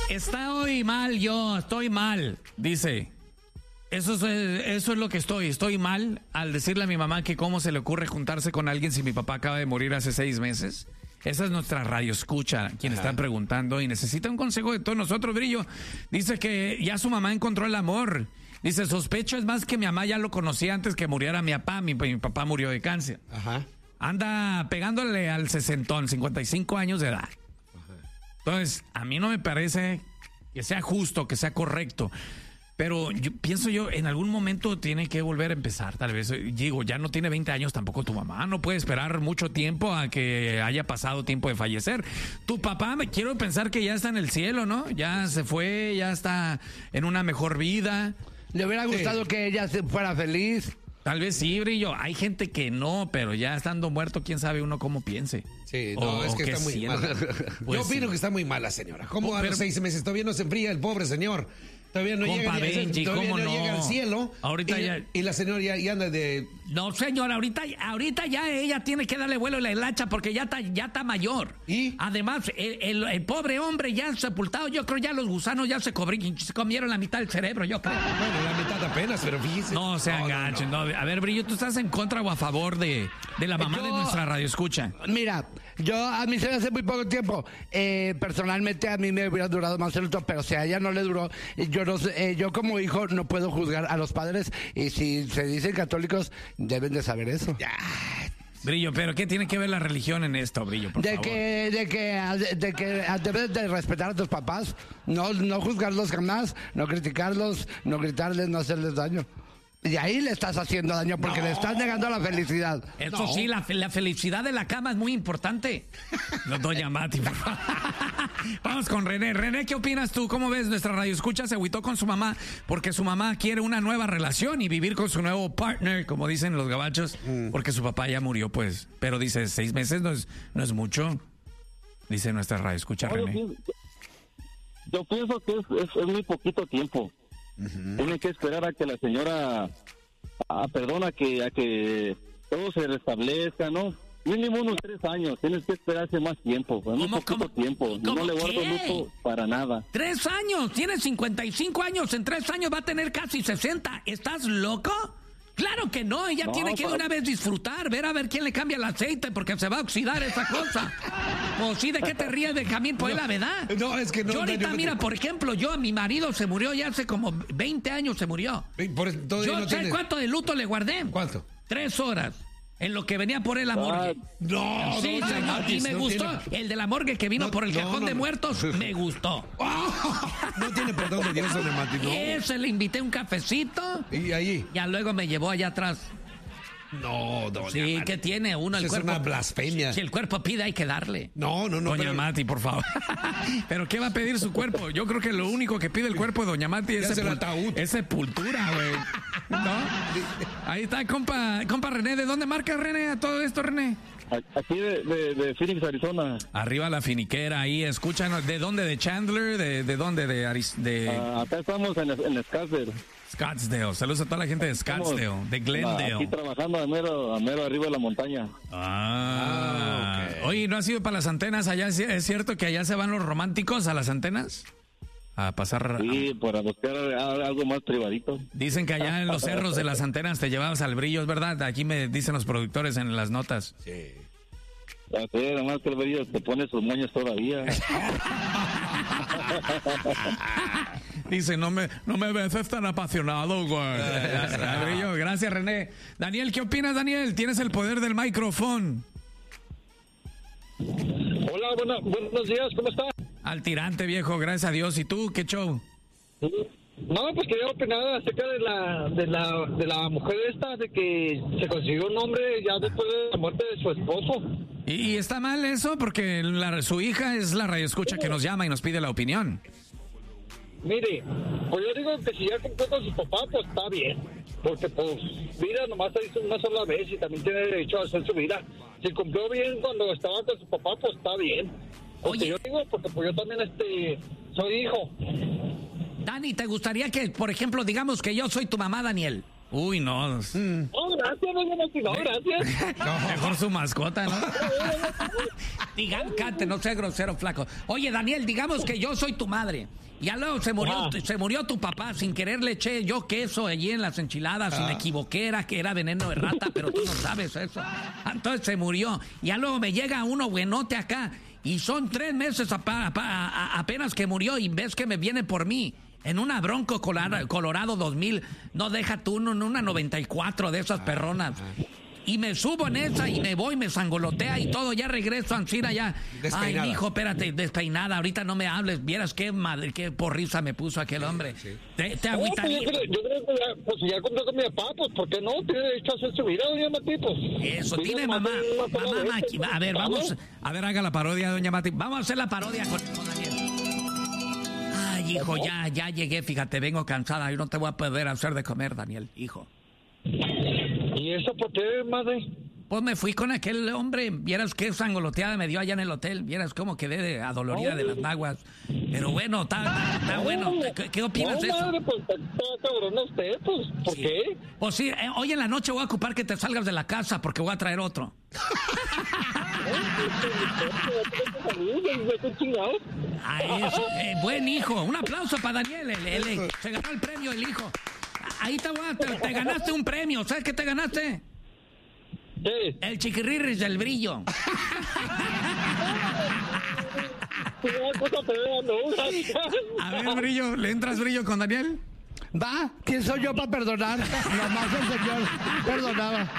Estoy mal yo, estoy mal, dice. Eso es lo que estoy mal al decirle a mi mamá que cómo se le ocurre juntarse con alguien si mi papá acaba de morir hace 6 meses. Esa es nuestra radio escucha, quien está preguntando y necesita un consejo de todos nosotros, Brillo. Dice que ya su mamá encontró el amor. Dice, sospecho es más que mi mamá ya lo conocía antes que muriera mi papá. Mi papá murió de cáncer. Ajá. Anda pegándole al 55 años de edad. Ajá. Entonces, a mí no me parece que sea justo, que sea correcto. Pero pienso yo, en algún momento tiene que volver a empezar, tal vez. Digo, ya no tiene 20 años tampoco tu mamá. No puede esperar mucho tiempo a que haya pasado tiempo de fallecer. Tu papá, quiero pensar que ya está en el cielo, ¿no? Ya se fue, ya está en una mejor vida. ¿Le hubiera gustado que ella fuera feliz? Tal vez sí, Brillo. Hay gente que no, pero ya estando muerto, quién sabe uno cómo piense. Sí, no, es que está muy mala. Yo opino que está muy mala, señora. ¿Cómo a los 6 meses todavía no se enfría el pobre señor? Todavía no llega al cielo. Ahorita y la señora ya anda de... No, señora, ahorita ya ella tiene que darle vuelo a la hilacha porque ya está mayor. ¿Y? Además, el pobre hombre ya sepultado, yo creo ya los gusanos ya se comieron la mitad del cerebro, yo creo. Bueno, la mitad apenas, pero fíjese. No se enganchen. No. A ver, Brillo, ¿tú estás en contra o a favor de la mamá de nuestra radio escucha? Mira, a mí se me hace muy poco tiempo. Personalmente a mí me hubiera durado más el luto, pero si a ella no le duró, yo como hijo no puedo juzgar a los padres y si se dicen católicos deben de saber eso. Brillo, pero ¿qué tiene que ver la religión en esto, Brillo, por favor? De que debes de respetar a tus papás, no juzgarlos jamás, no criticarlos, no gritarles, no hacerles daño. Y ahí le estás haciendo daño porque le estás negando la felicidad. Eso sí, la felicidad de la cama es muy importante. No, doña Mati, por favor. Vamos con René. René, ¿qué opinas tú? ¿Cómo ves? Nuestra radio escucha se agüitó con su mamá porque su mamá quiere una nueva relación y vivir con su nuevo partner, como dicen los gabachos, porque su papá ya murió, pues. Pero dice, 6 meses no es mucho. Dice nuestra radio escucha, René. Yo pienso que es muy poquito tiempo. Tiene que esperar a que la señora, a que todo se restablezca, ¿no? Mínimo unos 3 años, tienes que esperarse más tiempo, muy poquito tiempo. No le guardo luto para nada. 3 años, tiene 55 años, en 3 años va a tener casi 60. ¿Estás loco? Claro que no, ella tiene que de una vez disfrutar, ver quién le cambia el aceite porque se va a oxidar esa cosa. O sí, ¿de qué te ríes, Benjamín? Pues la verdad. No, es que no. Yo ahorita, mira, por ejemplo, mi marido se murió ya hace como 20 años se murió. ¿Sabes cuánto de luto le guardé? ¿Cuánto? 3 horas. En lo que venía por él la morgue. No, sí, señor, y me gustó. El de la morgue que vino por el cajón de muertos, me gustó. No tiene perdón de Dios, don Mati, no. Ese le invité un cafecito. ¿Y ahí? Ya luego me llevó allá atrás. No, doña Sí, Mati. ¿qué tiene uno? El cuerpo, es una blasfemia. Si el cuerpo pide, hay que darle. No. Doña Mati, por favor. ¿Pero qué va a pedir su cuerpo? Yo creo que lo único que pide el cuerpo de doña Mati es sepultura, güey. ¿No? Ahí está, compa René. ¿De dónde marca, René, a todo esto, René? Aquí de Phoenix, Arizona. Arriba la finiquera, ahí, escúchanos. ¿De dónde? ¿De Chandler? ¿De dónde? Acá estamos en Scottsdale. Scottsdale. Saludos a toda la gente de Scottsdale, de Glendale. Aquí trabajando a mero arriba de la montaña. Okay. Oye, ¿no has ido para las antenas allá? ¿Es cierto que allá se van los románticos a las antenas? A pasar... Sí, para buscar algo más privadito. Dicen que allá en los cerros de las antenas te llevabas al Brillo, ¿es verdad? Aquí me dicen los productores en las notas. Sí. Nada más que el Brillo te pone sus moños todavía. Dice, no me ves tan apasionado, güey. Brillo, gracias, René. Daniel, ¿qué opinas, Daniel? Tienes el poder del micrófono. Hola, buenos días, ¿cómo estás? Al tirante, viejo, gracias a Dios. ¿Y tú, qué show? No, pues quería opinar acerca de la mujer esta, de que se consiguió un hombre ya después de la muerte de su esposo. ¿Y está mal eso? Porque su hija es la radioescucha que nos llama y nos pide la opinión. Mire, pues yo digo que si ya cumplió con su papá, pues está bien. Porque pues vida nomás se hizo una sola vez y también tiene derecho a hacer su vida. Si cumplió bien cuando estaba con su papá, pues está bien. Porque Oye, yo digo, porque pues yo también soy hijo. Dani, ¿te gustaría que, por ejemplo, digamos que yo soy tu mamá, Daniel? Uy, no. No, gracias, no, gracias. Mejor su mascota, ¿no? Digan, Cate, no sea grosero, flaco. Oye, Daniel, digamos que yo soy tu madre. Ya luego se murió tu papá. Sin querer le eché yo queso allí en las enchiladas y me equivoqué, que era veneno de rata, pero tú no sabes eso. Entonces se murió. Ya luego me llega uno buenote acá y son 3 meses apenas que murió y ves que me viene por mí. En una Bronco Colorado 2000, no deja tú, en una 94 de esas perronas. Y me subo en esa y me voy, me sangolotea y todo, ya regreso a Ancina ya. Despeinada. Ay, hijo, espérate, despeinada, ahorita no me hables, vieras qué madre, qué porrisa me puso aquel hombre. Sí. Te agüitaría. Yo creo que pues ya compré con mi papá, pues ¿por qué no? Tiene derecho a hacer su vida, doña Mati, pues. Eso, tiene mamá Maki. A ver, vamos, a ver, haga la parodia, doña Mati. Vamos a hacer la parodia con Daniel. Ay, hijo, ya llegué, fíjate, vengo cansada, yo no te voy a poder hacer de comer, Daniel, hijo. ¿Y eso por qué, madre? Pues me fui con aquel hombre, vieras qué sangoloteada me dio allá en el hotel, vieras cómo quedé adolorida de las naguas. Pero bueno, está bueno. ¿Qué opinas de eso? Madre, pues está cabrón usted, pues, ¿por qué? Pues sí, hoy en la noche voy a ocupar que te salgas de la casa porque voy a traer otro. Buen hijo, un aplauso para Daniel, se ganó el premio el hijo. Ahí te ganaste un premio. ¿Sabes qué te ganaste? Sí. El chiquirrirris del brillo. A ver, Brillo, ¿le entras, Brillo, con Daniel? Va, ¿quién soy yo para perdonar? Nomás el Señor perdonaba.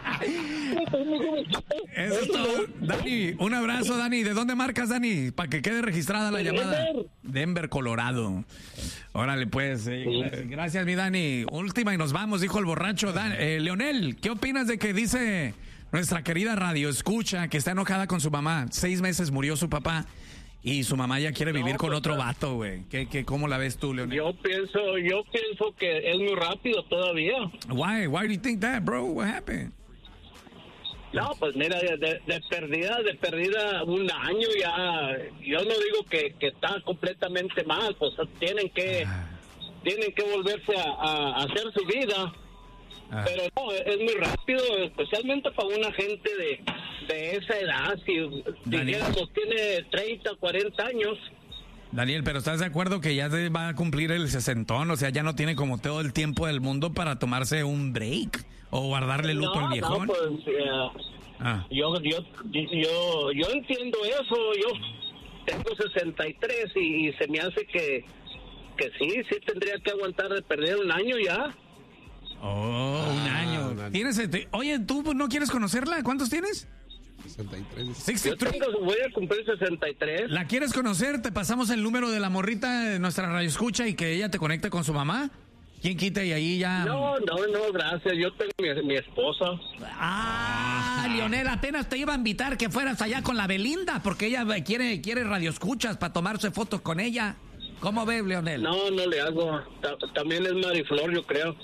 Eso es todo. Dani, un abrazo, Dani. ¿De dónde marcas, Dani? Para que quede registrada la llamada. Denver, Colorado. Órale, pues. Gracias, mi Dani. Última y nos vamos, dijo el borracho. Leonel, ¿qué opinas de que dice nuestra querida radio escucha que está enojada con su mamá? 6 meses murió su papá. Y su mamá ya quiere vivir con otro vato, güey. ¿Cómo la ves tú, Leonel? Yo pienso que es muy rápido todavía. Why do you think that, bro? What happened? No, pues mira, de perdida 1 año ya. Yo no digo que está completamente mal, pues tienen que volverse a hacer su vida. Pero no, es muy rápido, especialmente para una gente de esa edad. Si dijéramos tiene 30, 40 años. Daniel, pero ¿estás de acuerdo que ya va a cumplir el 60? O sea, ya no tiene como todo el tiempo del mundo para tomarse un break o guardarle luto al viejón. No, pues, yo entiendo eso. Yo tengo 63 y se me hace que sí tendría que aguantar de perder 1 año ya. Oh, 1 año. Oye, ¿tú no quieres conocerla? ¿Cuántos tienes? 63. Voy a cumplir 63. ¿La quieres conocer? Te pasamos el número de la morrita de nuestra radio escucha y que ella te conecte con su mamá. ¿Quién quita? Y ahí ya... No, gracias. Yo tengo mi esposa. Leonel, apenas te iba a invitar que fueras allá con la Belinda, porque ella quiere radio escuchas para tomarse fotos con ella. ¿Cómo ves, Leonel? No le hago. También es Mariflor, yo creo.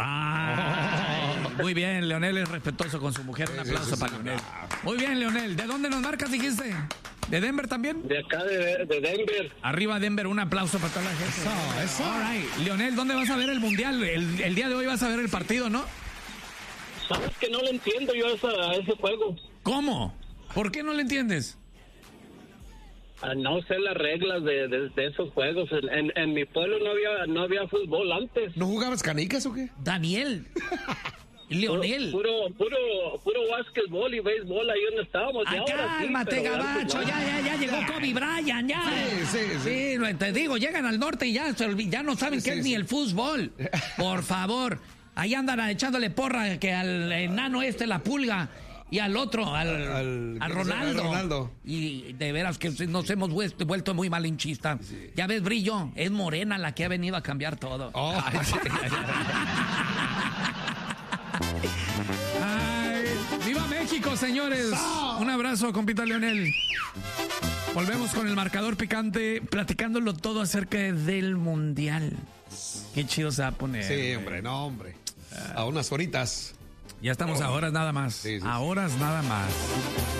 Muy bien, Leonel es respetuoso con su mujer. Un aplauso para Leonel. Muy bien, Leonel. ¿De dónde nos marcas, dijiste? ¿De Denver también? De acá, de Denver. Arriba, Denver. Un aplauso para toda la gente. Eso. All right. Leonel, ¿dónde vas a ver el mundial? El día de hoy vas a ver el partido, ¿no? Sabes que no le entiendo yo a ese juego. ¿Cómo? ¿Por qué no le entiendes? No sé las reglas de esos juegos. En mi pueblo no había fútbol antes. ¿No jugabas canicas o qué? Daniel. Leonel. Puro básquetbol y béisbol ahí donde estábamos. Cálmate, gabacho. Ya llegó Kobe Bryant, ya. Sí, te digo, llegan al norte y ya no saben qué es ni el fútbol. Por favor. Ahí andan echándole porra que al enano la pulga. Y al otro, al Ronaldo. Y de veras que nos hemos vuelto muy malinchistas. Sí. Ya ves, Brillo, es Morena la que ha venido a cambiar todo. ¡Viva México, señores! Un abrazo, compita Leonel. Volvemos con el marcador picante, platicándolo todo acerca del Mundial. Qué chido se va a poner. Sí, hombre, A unas horitas. Ya estamos a horas nada más. Sí. A horas nada más.